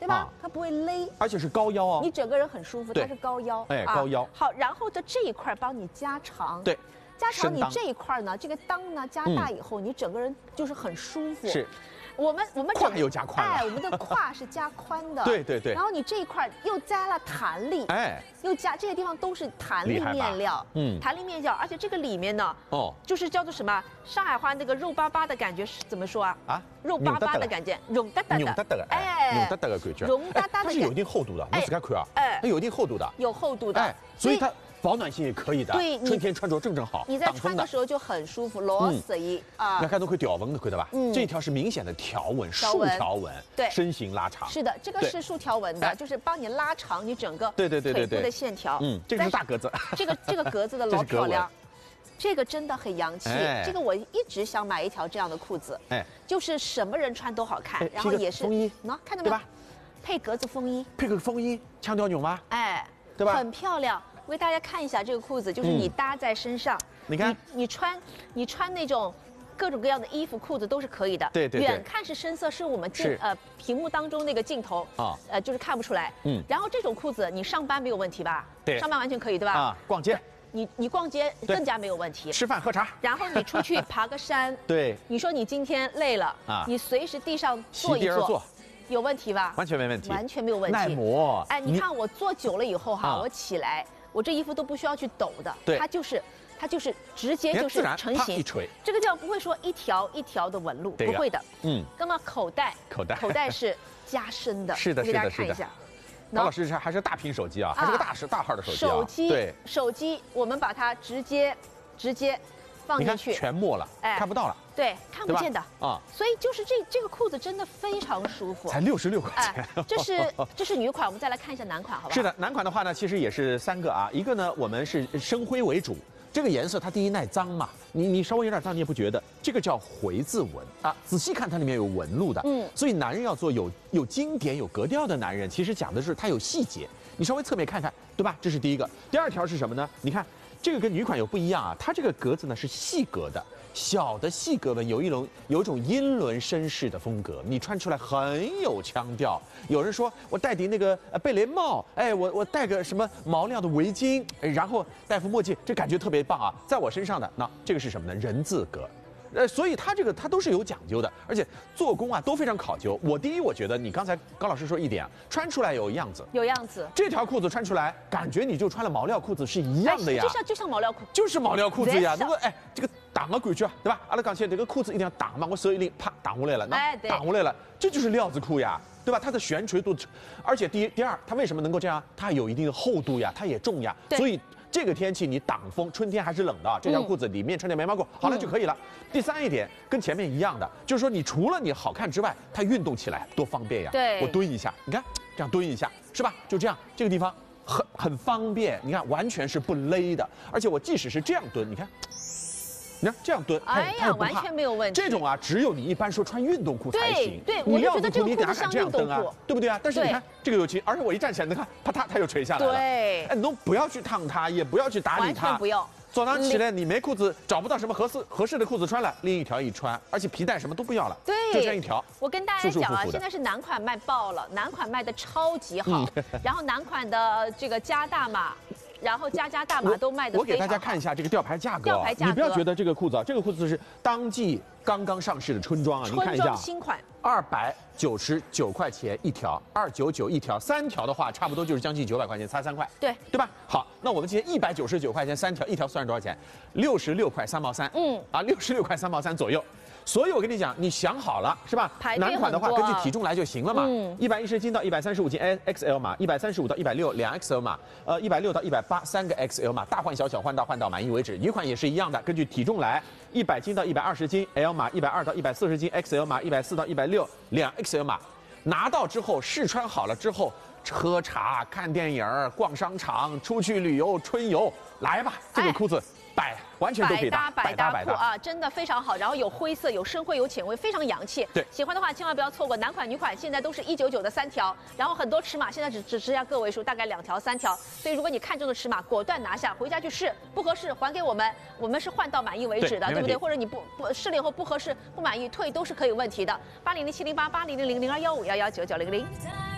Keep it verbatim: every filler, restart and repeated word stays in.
对吧？它不会勒， 而且是高腰哦， 你整个人很舒服，它是高腰， 哎，高腰。 好，然后的这一块帮你加长， 对， 加长你这一块呢，这个裆呢加大以后，你整个人就是很舒服。 是。 我们我们胯又加宽了， 哎，我们的胯是加宽的， 对对对。 然后你这一块又加了弹力， 哎， 又加这些地方都是弹力面料， 嗯， 弹力面料，而且这个里面呢， 哦， 就是叫做什么上海话那个肉巴巴的感觉是怎么说啊？ 啊， 肉巴巴的感觉，绒哒哒的， 绒哒哒的， 哎， 绒哒哒的感觉， 绒哒哒的， 它是有一定厚度的，你自己看啊，哎，它有一定厚度的， 有厚度的， 哎，所以它。 保暖性也可以的， 对， 春天穿着正正好。 你在穿的时候就很舒服，螺丝衣啊。 那看都可以条纹的，看到吧？嗯，这一条是明显的条纹，竖条纹， 对， 身形拉长。 是的，这个是竖条纹的，就是帮你拉长你整个对对对对腿部的线条。 嗯，这个是大格子， 这个这个格子的老漂亮，这个真的很洋气。这个我一直想买一条这样的裤子，哎，就是什么人穿都好看，然后也是风衣， 喏，看到没有？配格子风衣， 配个风衣，强调牛吗？ 哎， 对吧？ 很漂亮。 我给大家看一下这个裤子，就是你搭在身上， 你看， 你穿你穿那种各种各样的衣服、裤子都是可以的。 对对。 远看是深色，是我们镜呃屏幕当中那个镜头啊，呃就是看不出来。嗯。然后这种裤子你上班没有问题吧？ 对。 上班完全可以，对吧？ 啊，逛街。 你你逛街更加没有问题。 吃饭喝茶。 然后你出去爬个山。 对。 你说你今天累了啊，你随时地上坐一坐。 有问题吧？ 完全没问题， 完全没有问题。 耐磨。 哎，你看我坐久了以后哈，我起来。 我这衣服都不需要去抖的，它就是，它就是直接就是成型， 一锤， 这个叫不会说一条一条的纹路，不会的。嗯，那么口袋， 口袋， 口袋是加深的， 是的，是的，是的。高老师这还是大屏手机啊，还是个大是大号的手机啊。 手机， 对， 手机我们把它直接直接放进去， 全没了，哎，看不到了。 对，看不见的啊，所以就是这这个裤子真的非常舒服， 才六十六块钱。 这是这是女款，我们再来看一下男款，好不好？ 是的，男款的话呢，其实也是三个啊，一个呢我们是深灰为主，这个颜色它第一耐脏嘛，你你稍微有点脏你也不觉得，这个叫回字纹啊，仔细看它里面有纹路的，嗯，所以男人要做有有经典有格调的男人，其实讲的是他有细节，你稍微侧面看看，对吧？这是第一个，第二条是什么呢？你看这个跟女款有不一样啊，它这个格子呢是细格的。 小的细格纹有一种有一种英伦绅士的风格，你穿出来很有腔调。有人说我戴顶那个呃贝雷帽，哎，我我戴个什么毛料的围巾，然后戴副墨镜，这感觉特别棒啊。在我身上的那这个是什么呢？人字格。 呃，所以它这个它都是有讲究的，而且做工啊都非常考究。我第一，我觉得你刚才高老师说一点啊，穿出来有样子， 有样子。这条裤子穿出来，感觉你就穿了毛料裤子是一样的呀， 就像就像毛料裤， 就是毛料裤子呀。如果哎这个挡个感觉，对吧？阿拉讲起这个裤子一定要挡嘛，我手一拎，啪挡下来了，那挡下来了，这就是料子裤呀。 对吧？它的悬垂度，而且第一、第二，它为什么能够这样？它有一定的厚度呀，它也重呀，所以这个天气你挡风，春天还是冷的，这条裤子里面穿点棉毛裤，好了就可以了。第三一点跟前面一样的，就是说你除了你好看之外，它运动起来多方便呀。 对， 我蹲一下，你看这样蹲一下是吧？就这样，这个地方很很方便，你看完全是不勒的，而且我即使是这样蹲，你看。 你看这样蹲， 哎呀，完全没有问题。 这种啊，只有你一般说穿运动裤才行。 对， 你料子裤你哪敢这样蹬啊？对不对啊？但是你看这个有劲，而且我一站起来，你看啪嗒，它又垂下来了。 对， 哎，你都不要去烫它，也不要去打理它， 完全不用。 早上起来你没裤子，找不到什么合适合适的裤子穿了，另一条一穿，而且皮带什么都不要了， 对， 就这样一条。 我跟大家讲啊，现在是男款卖爆了，男款卖的超级好，然后男款的这个加大码。 然后加加大码都卖的。 我给大家看一下这个吊牌价格，吊牌价格，你不要觉得这个裤子啊，这个裤子是当季刚刚上市的春装啊，你看一下， 新款， 二百九十九块钱一条，二九九一条，三条的话差不多就是将近九百块钱，差三块， 对对吧？好，那我们今天一百九十九块钱三条，一条算是多少钱？六十六块三毛三，嗯，啊，六十六块三毛三左右。 所以我跟你讲，你想好了是吧？男款的话，根据体重来就行了嘛。嗯，一百一十斤到一百三十五斤 X L 码，一百三十五到一百六两 X L 码，呃，一百六到一百八三个 X L 码，大换小，小换大，换到满意为止。女款也是一样的，根据体重来，一百斤到一百二十斤 L 码，一百二到一百四十斤 X L 码，一百四到一百六两 X L 码。拿到之后试穿好了之后，喝茶、看电影、逛商场、出去旅游、春游，来吧，这个裤子。 百完全都可以搭， 百搭百搭裤啊，真的非常好。然后有灰色，有深灰，有浅灰，非常洋气。 对， 喜欢的话千万不要错过。男款、女款现在都是一九九的三条，然后很多尺码现在只只剩下个位数，大概两条、三条。所以如果你看中的尺码，果断拿下，回家去试，不合适还给我们，我们是换到满意为止的， 对, 对不对？或者你不不试了以后不合适、不满意退都是可以有问题的。八零零七零八八零零零零二幺五幺幺九九零零。